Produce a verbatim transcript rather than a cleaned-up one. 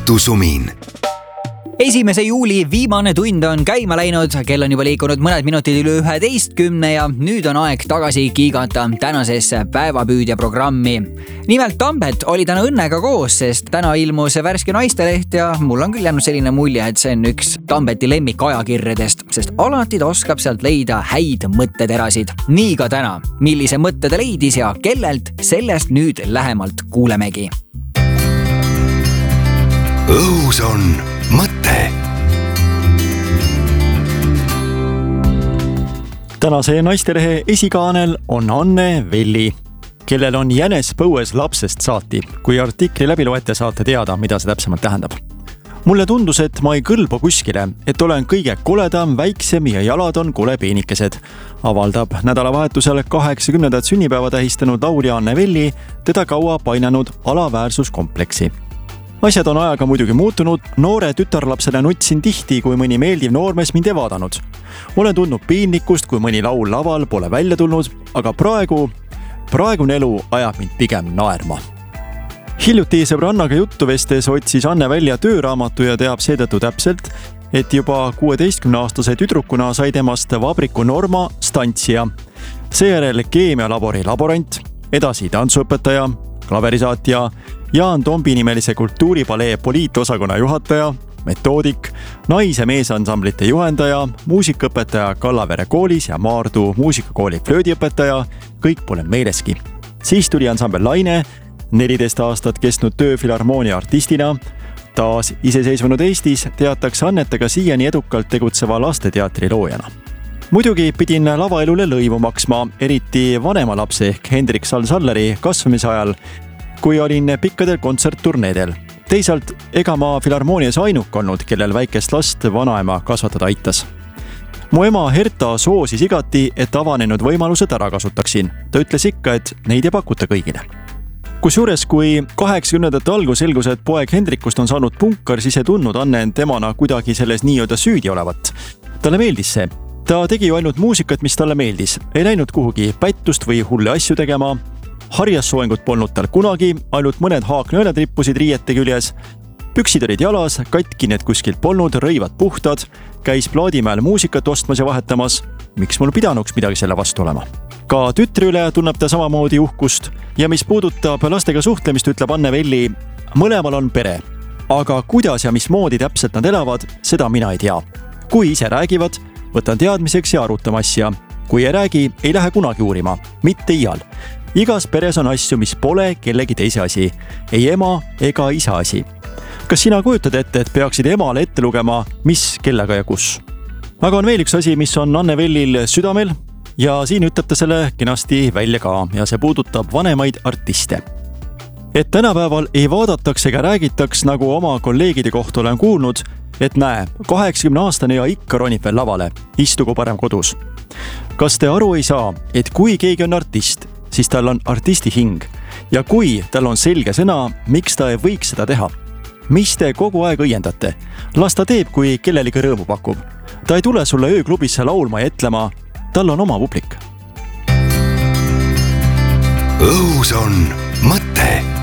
Õhtusumin. Esimese juuli viimane tund on käima läinud, kell on juba liikunud mõned minutid üle üheteistkümne ja nüüd on aeg tagasi kiigata tänasesse päevapüüdja programmi. Nimelt Tambet oli täna õnnega koos, sest täna ilmus värske naisteleht ja mul on küll jäänud selline mulje, et see on üks Tambeti lemmik ajakirjadest, sest alati ta oskab sealt leida häid mõtteterasid. Nii ka täna, millise mõtte ta leidis ja kellelt, sellest nüüd lähemalt kuulemegi. Õhus on mõte. Tänase naistelehe esikaanel on Anne Velli, kellel on jänes põues lapsest saati. Kui artikli läbi loete, saate teada, mida see täpsemalt tähendab. Mulle tundus, et ma ei kõlba kuskile, et olen kõige koledam, väiksem ja jalad on kole peenikesed. Avaldab nädalavahetusel kaheksakümnendat sünnipäeva tähistanud laulja Anne Velli teda kaua painanud alaväärsuskompleksi. Asjad on ajaga muidugi muutunud, noore tütarlapsele nutsin tihti, kui mõni meeldiv noormees mind ei vaadanud. Olen tundnud piinlikkust, kui mõni laul laval pole välja tulnud, aga praegu, praegune elu ajab mind pigem naerma. Hiljuti sõbrannaga juttu vestes otsis Anne välja tööraamatu ja teab seetõttu täpselt, et juba kuueteistkümneaastase tüdrukuna sai temast vabriku Norma Stantsija. Seejärel keemialabori laborant, edasi tantsuõpetaja, klaverisaatja, Jaan Tombi nimelise kultuuripalee poliitosakonna juhataja, metoodik, naise meesansamblite juhendaja, muusikaõpetaja Kallavere koolis ja Maardu muusikakooli flöödiõpetaja, kõik pole meeleski. Siis tuli ansambel Laine, neliteist aastat kestnud töö Filharmoonia artistina. Taas iseseisvunud Eestis teatakse Annetega siiani edukalt tegutseva lasteteatri loojana. Muidugi pidin lavaelule lõivu maksma, eriti vanema lapse ehk Hendrik Sal-Salleri kasvamise ajal, kui olin pikkadel kontsertturneedel. Teisalt, ega ma Filharmoonias ainuk olnud, kellel väikest last vanaema kasvatada aitas. Mu ema Herta soosis igati, et avanenud võimalused ära kasutaksin. Ta ütles ikka, et neid ei pakuta kõigile. Kusjuures, kui kaheksakümnendate algus selgus, et poeg Hendrikust on saanud punkar, siis ei tundnud Anne end temana kuidagi selles nii-öelda süüdi olevat. Talle meeldis see. Ta tegi ju ainult muusikat, mis talle meeldis. Ei läinud kuhugi pättust või hulle asju tegema. Harjassooengut polnud tal kunagi, ainult mõned haaknõelad rippusid riiete küljes. Püksid olid jalas, katki need kuskilt polnud, rõivad puhtad, käis Plaadimäel muusikat ostmas ja vahetamas. Miks mul pidanuks midagi selle vastu olema? Ka tütre üle tunneb ta samamoodi uhkust ja mis puudutab lastega suhtlemist, ütleb Anne Velli, mõlemal on pere. Aga kuidas ja mismoodi täpselt nad elavad, seda mina ei tea. Kui ise räägivad, võtan teadmiseks ja arutama asja. Kui ei räägi, ei lähe kunagi uurima, mitte iial. Igas peres on asju, mis pole kellegi teise asi, ei ema ega isa asi. Kas sina kujutad ette, et peaksid emale ette lugema, mis, kellega ja kus? Aga on veel üks asi, mis on Anne Vellil südamel ja siin ütleb ta selle kenasti välja ka ja see puudutab vanemaid artiste. Et tänapäeval ei vaadatakse ega räägitaks, nagu oma kolleegide kohta olen kuulnud, et näe, kaheksakümne aastane ja ikka ronib veel lavale, istugu parem kodus. Kas te aru ei saa, et kui keegi on artist, siis tal on artisti hing ja kui tal on selge sõna, miks ta ei võiks seda teha. Mis te kogu aeg õiendate? Las ta teeb, kui kellelegi rõõmu pakub. Ta ei tule sulle ööklubisse laulma ja etlema, tal on oma publik. Õhus on mõte.